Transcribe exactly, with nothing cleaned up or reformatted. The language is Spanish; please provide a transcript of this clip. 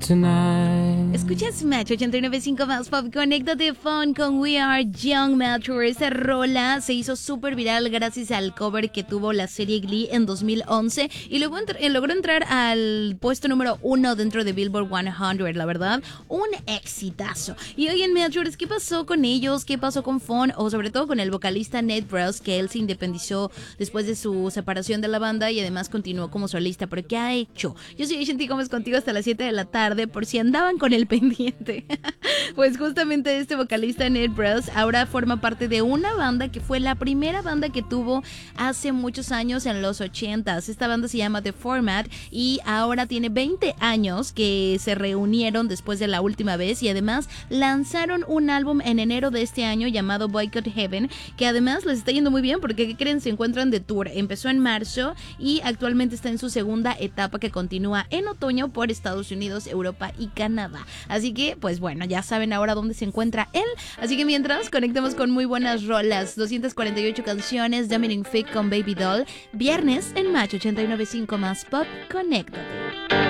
tonight. Escuchas Match ochenta y nueve punto cinco más Pop. Conéctate Fun con We Are Young Mature. Esta rola se hizo súper viral gracias al cover que tuvo la serie Glee en dos mil once y luego entr- eh, logró entrar al puesto número uno dentro de Billboard cien. La verdad, un exitazo. Y hoy en Matures, ¿qué pasó con ellos? ¿Qué pasó con Fun? O sobre todo con el vocalista Nate Bros, que él se independizó después de su separación de la banda y además continuó como solista. ¿Pero qué ha hecho? Yo soy Shanti Gómez contigo hasta las siete de la tarde por si andaban con el pendiente. Pues justamente este vocalista Nate Bros ahora forma parte de una banda que fue la primera banda que tuvo hace muchos años en los ochentas. Esta banda se llama The Format y ahora tiene veinte años que se reunieron después de la última vez y además lanzaron un álbum en enero de este año llamado Boycott Heaven, que además les está yendo muy bien porque ¿qué creen? Se encuentran de tour. Empezó en marzo y actualmente está en su segunda etapa que continúa en otoño por Estados Unidos, Europa y Canadá. Así que, pues bueno, ya saben ahora dónde se encuentra él. Así que mientras, conectemos con muy buenas rolas. doscientas cuarenta y ocho canciones, Dominic Fike con Baby Doll. Viernes en Match ochenta y nueve punto cinco más Pop. Conéctate.